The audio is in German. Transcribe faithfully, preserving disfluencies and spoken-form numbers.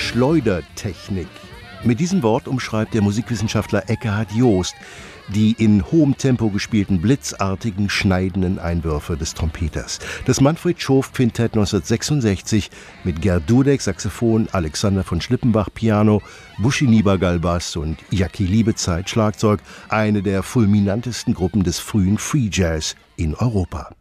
Schleudertechnik. Mit diesem Wort umschreibt der Musikwissenschaftler Ekkehard Joost die in hohem Tempo gespielten blitzartigen, schneidenden Einwürfe des Trompeters. Das Manfred Schoof Quintett neunzehnhundertsechsundsechzig mit Gerd Dudek Saxophon, Alexander von Schlippenbach Piano, Buschi Niebergall Bass und Jackie Liebezeit Schlagzeug, eine der fulminantesten Gruppen des frühen Free Jazz in Europa.